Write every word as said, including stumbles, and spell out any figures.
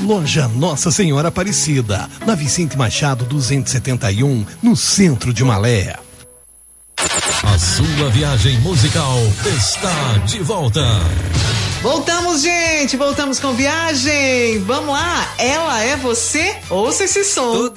Loja Nossa Senhora Aparecida, na Vicente Machado duzentos e setenta e um, no centro de Malé. A sua viagem musical está de volta. Voltamos, gente, voltamos com viagem. Vamos lá, Ela é Você? Ouça esse som.